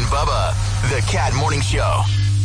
Bubba, the Cat Morning Show.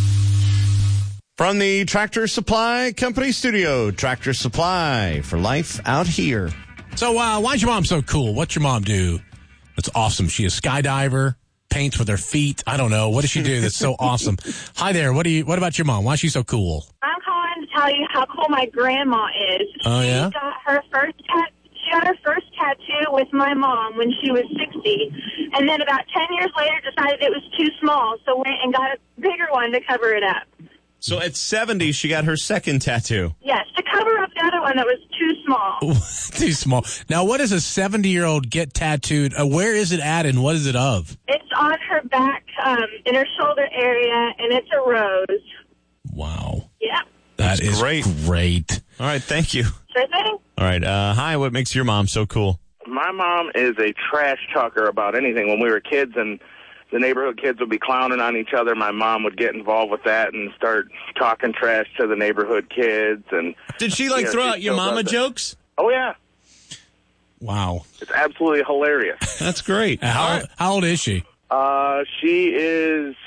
From the Tractor Supply Company studio, Tractor Supply for life out here. So why's your mom so cool? What's your mom do that's awesome? She a skydiver, paints with her feet. I don't know. What does she do that's so awesome? Hi there. What about your mom? Why is she so cool? I'm calling to tell you how cool my grandma is. Oh, yeah? She got her first tattoo with my mom when she was 60. And then about 10 years later decided it was too small, so went and got a bigger one to cover it up. So at 70, she got her second tattoo. Yes, to cover up the other one that was too small. Too small. Now, what does a 70-year-old get tattooed? Where is it at and what is it of? It's on her back, in her shoulder area, and it's a rose. Wow. Yeah. That is great. All right, thank you. Sure thing. All right, hi, what makes your mom so cool? My mom is a trash talker about anything. When we were kids and the neighborhood kids would be clowning on each other, my mom would get involved with that and start talking trash to the neighborhood kids. And did she throw out your mama jokes? Oh, yeah. Wow. It's absolutely hilarious. That's great. How old is she? She is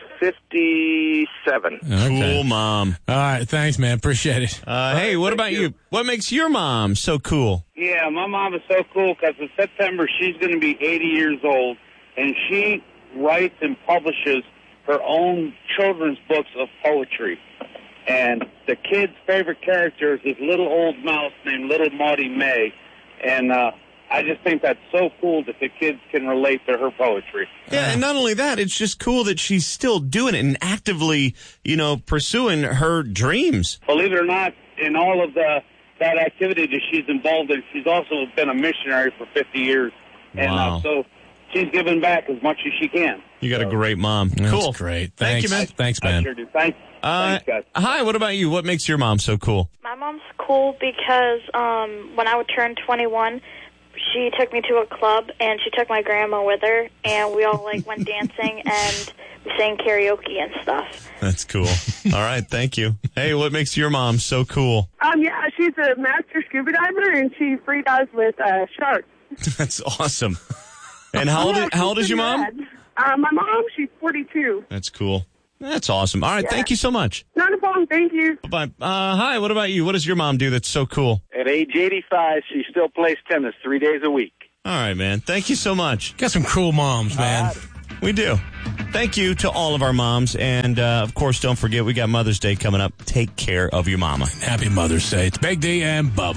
57. Okay. Cool mom. All right, thanks, man. Appreciate it. Hey, what about you? What makes your mom so cool? Yeah, my mom is so cool because in September she's going to be 80 years old, and she writes and publishes her own children's books of poetry. And the kid's favorite character is this little old mouse named Little Maudie May. And I just think that's so cool that the kids can relate to her poetry. Yeah, and not only that, it's just cool that she's still doing it and actively, pursuing her dreams. Believe it or not, in all of that activity that she's involved in, she's also been a missionary for 50 years. And wow. So she's giving back as much as she can. You got a great mom. That's cool. Great. Thank you, man. Thanks, man. I sure do. Thanks, guys. Hi, what about you? What makes your mom so cool? My mom's cool because when I would turn 21, she took me to a club, and she took my grandma with her, and we all went dancing, and we sang karaoke and stuff. That's cool. All right, thank you. Hey, what makes your mom so cool? Yeah, she's a master scuba diver, and she free dives with sharks. That's awesome. And how old is your mom? My mom, she's 42. That's cool. That's awesome. All right, Thank you so much. Not a problem. Thank you. Bye. Hi, what about you? What does your mom do that's so cool? At age 85, she still plays tennis 3 days a week. All right, man. Thank you so much. Got some cool moms, man. We do. Thank you to all of our moms. And, of course, don't forget, we got Mother's Day coming up. Take care of your mama. Happy Mother's Day. It's Big D and Bubba.